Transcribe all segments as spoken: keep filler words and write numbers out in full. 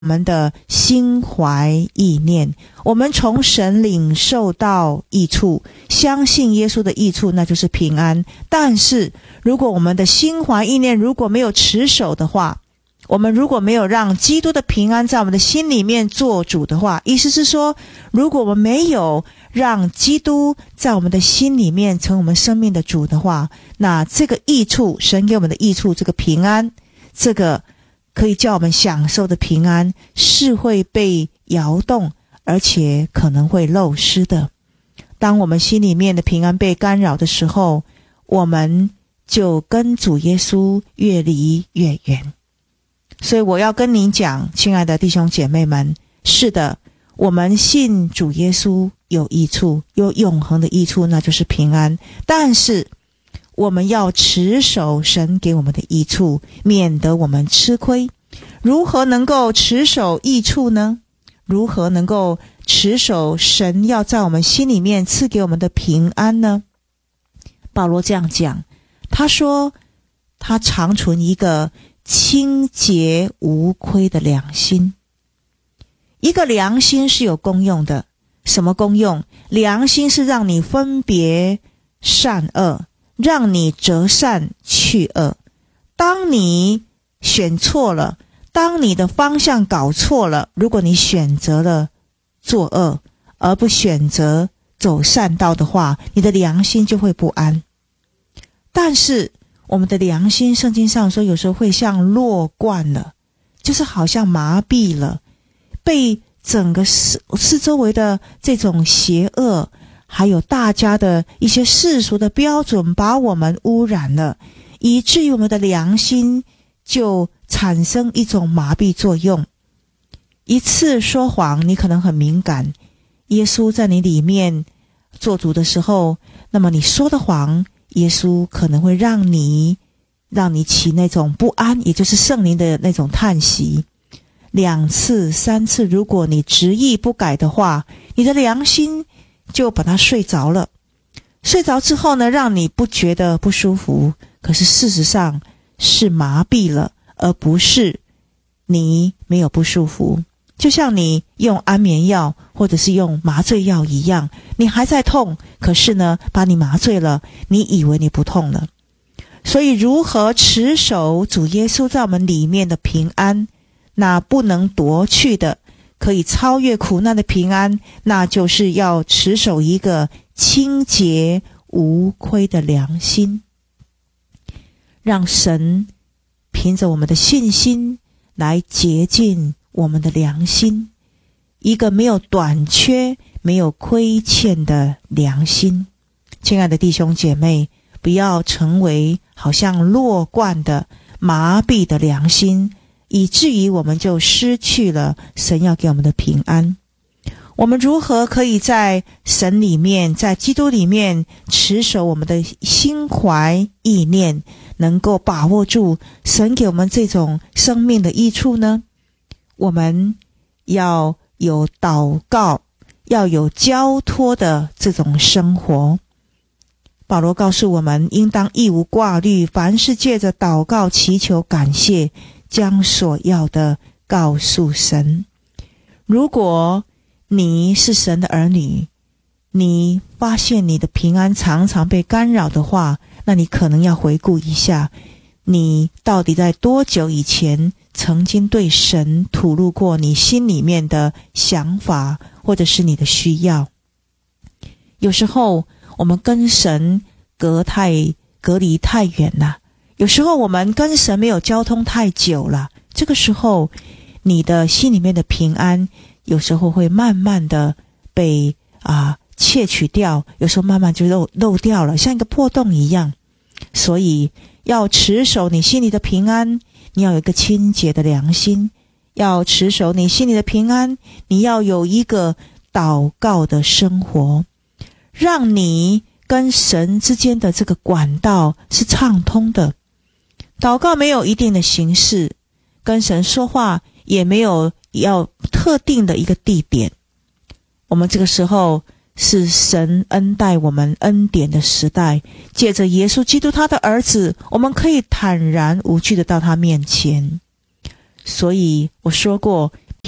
我们的心怀意念，我们从神领受到益处，相信耶稣的益处，那就是平安。但是如果我们的心怀意念如果没有持守的话，我们如果没有让基督的平安在我们的心里面做主的话，意思是说，如果我们没有让基督在我们的心里面成我们生命的主的话，那这个益处，神给我们的益处，这个平安，这个可以叫我们享受的平安，是会被摇动，而且可能会漏失的。当我们心里面的平安被干扰的时候，我们就跟主耶稣越离越远。所以我要跟您讲，亲爱的弟兄姐妹们，是的，我们信主耶稣有益处，有永恒的益处，那就是平安。但是我们要持守神给我们的益处，免得我们吃亏。如何能够持守益处呢？如何能够持守神要在我们心里面赐给我们的平安呢？保罗这样讲，他说他常存一个清洁无亏的良心。一个良心是有功用的。什么功用？良心是让你分别善恶，让你择善去恶。当你选错了，当你的方向搞错了，如果你选择了作恶而不选择走善道的话，你的良心就会不安。但是我们的良心，圣经上说有时候会像弱冠了，就是好像麻痹了，被整个四四周围的这种邪恶还有大家的一些世俗的标准把我们污染了，以至于我们的良心就产生一种麻痹作用。一次说谎，你可能很敏感，耶稣在你里面做主的时候，那么你说的谎，耶稣可能会让你让你起那种不安，也就是圣灵的那种叹息。两次三次，如果你执意不改的话，你的良心就把它睡着了。睡着之后呢，让你不觉得不舒服，可是事实上是麻痹了，而不是你没有不舒服。就像你用安眠药或者是用麻醉药一样，你还在痛，可是呢把你麻醉了，你以为你不痛了。所以如何持守主耶稣在我们里面的平安，那不能夺去的，可以超越苦难的平安，那就是要持守一个清洁无亏的良心，让神凭着我们的信心来洁净我们的良心，一个没有短缺没有亏欠的良心。亲爱的弟兄姐妹，不要成为好像弱冠的麻痹的良心，以至于我们就失去了神要给我们的平安。我们如何可以在神里面，在基督里面持守我们的心怀意念，能够把握住神给我们这种生命的益处呢？我们要有祷告，要有交托的这种生活。保罗告诉我们，应当一无挂虑，凡事借着祷告祈求感谢，将所要的告诉神。如果你是神的儿女，你发现你的平安常常被干扰的话，那你可能要回顾一下，你到底在多久以前曾经对神吐露过你心里面的想法，或者是你的需要。有时候我们跟神隔太隔离太远了，有时候我们跟神没有交通太久了，这个时候你的心里面的平安有时候会慢慢的被啊窃取掉，有时候慢慢就漏漏掉了，像一个破洞一样。所以要持守你心里的平安，你要有一个清洁的良心，要持守你心里的平安，你要有一个祷告的生活，让你跟神之间的这个管道是畅通的。祷告没有一定的形式，跟神说话也没有要特定的一个地点。我们这个时候是神恩待我们恩典的时代，借着耶稣基督他的儿子，我们可以坦然无惧的到他面前。所以我说过，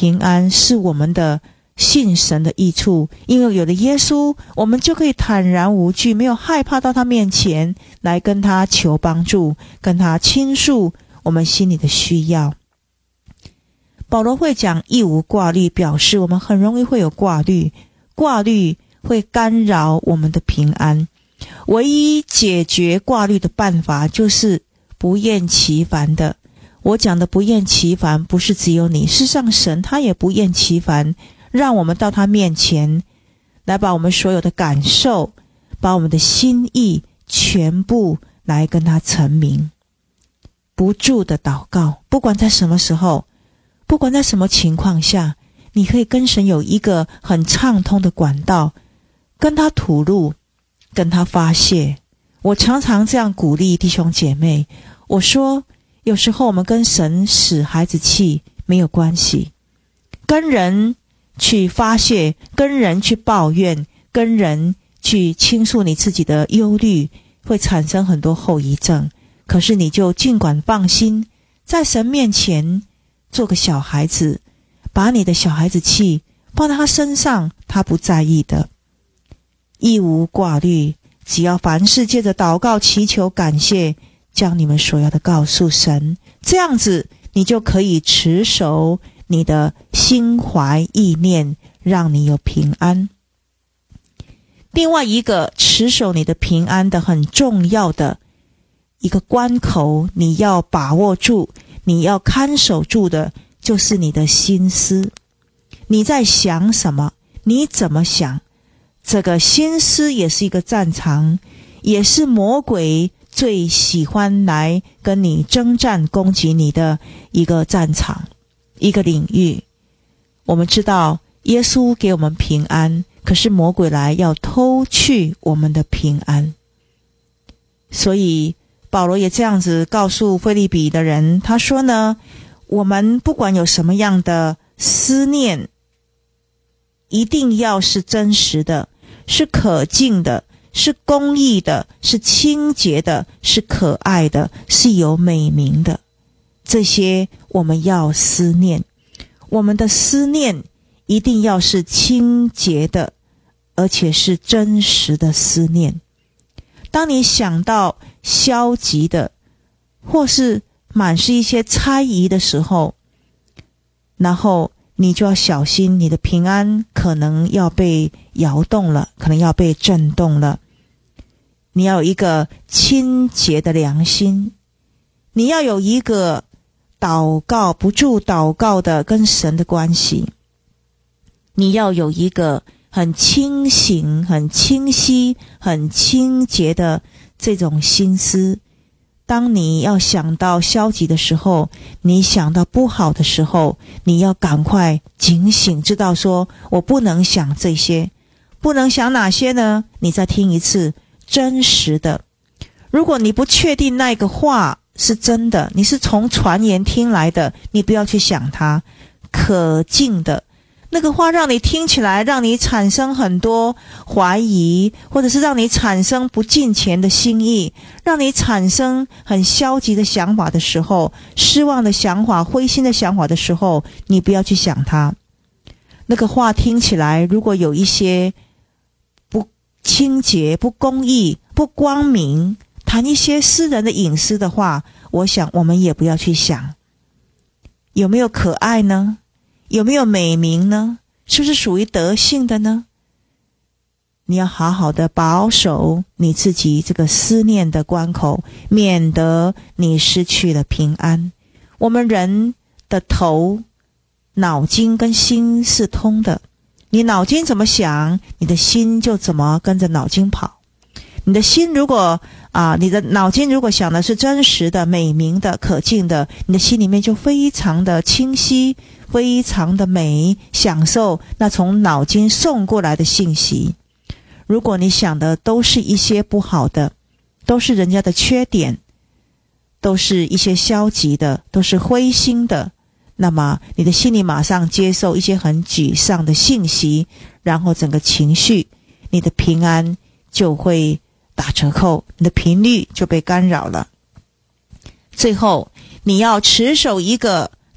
平安是我们的信神的益处，因为有了耶稣，我们就可以坦然无惧，没有害怕到他面前来跟他求帮助，跟他倾诉我们心里的需要。保罗会讲一无挂虑，表示我们很容易会有挂虑，挂虑会干扰我们的平安。唯一解决挂虑的办法就是不厌其烦的。我讲的不厌其烦不是只有你，事实上神他也不厌其烦，让我们到他面前来把我们所有的感受，把我们的心意全部来跟他陈明。不住的祷告，不管在什么时候，不管在什么情况下，你可以跟神有一个很畅通的管道，跟他吐露，跟他发泄。我常常这样鼓励弟兄姐妹，我说有时候我们跟神使孩子气没有关系，跟人去发泄，跟人去抱怨，跟人去倾诉你自己的忧虑，会产生很多后遗症。可是你就尽管放心，在神面前做个小孩子，把你的小孩子气放在他身上，他不在意的。一无挂虑，只要凡事借着祷告祈求感谢，将你们所要的告诉神，这样子你就可以持守你的心怀意念，让你有平安。另外一个持守你的平安的很重要的一个关口，你要把握住，你要看守住的，就是你的心思。你在想什么？你怎么想？这个心思也是一个战场，也是魔鬼最喜欢来跟你征战攻击你的一个战场，一个领域。我们知道耶稣给我们平安，可是魔鬼来要偷去我们的平安。所以保罗也这样子告诉腓立比的人，他说呢，我们不管有什么样的思念，一定要是真实的，是可敬的，是公义的，是清洁的，是可爱的，是有美名的。这些我们要思念，我们的思念一定要是清洁的，而且是真实的思念。当你想到消极的，或是满是一些猜疑的时候，然后你就要小心，你的平安可能要被摇动了，可能要被震动了。你要有一个清洁的良心，你要有一个祷告不住祷告的跟神的关系，你要有一个很清醒、很清晰、很清洁的这种心思。当你要想到消极的时候，你想到不好的时候，你要赶快警醒，知道说我不能想这些。不能想哪些呢？你再听一次，真实的。如果你不确定那个话是真的，你是从传言听来的，你不要去想它。可敬的那个话让你听起来，让你产生很多怀疑，或者是让你产生不敬虔的心意，让你产生很消极的想法的时候，失望的想法，灰心的想法的时候，你不要去想它。那个话听起来如果有一些不清洁、不公义、不光明，谈一些私人的隐私的话，我想我们也不要去想。有没有可爱呢？有没有美名呢？是不是属于德性的呢？你要好好的保守你自己这个思念的关口，免得你失去了平安。我们人的头、脑筋跟心是通的，你脑筋怎么想，你的心就怎么跟着脑筋跑。你的心如果啊，你的脑筋如果想的是真实的、美名的、可敬的，你的心里面就非常的清晰，非常的美，享受那从脑筋送过来的信息。如果你想的都是一些不好的，都是人家的缺点，都是一些消极的，都是灰心的，那么你的心里马上接受一些很沮丧的信息，然后整个情绪，你的平安就会打折扣，你的频率就被干扰了。最后你要持守一个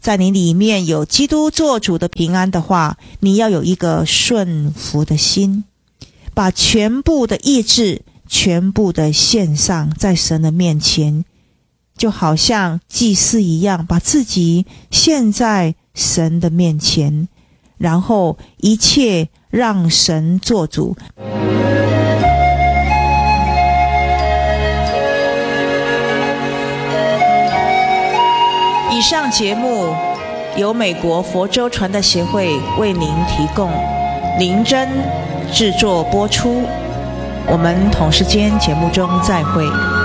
在你里面有基督做主的平安的话，你要有一个顺服的心，把全部的意志全部的献上在神的面前，就好像祭司一样，把自己献在神的面前，然后一切让神做主。以上节目由美国佛州传道协会为您提供，林真制作播出。我们同时间节目中再会。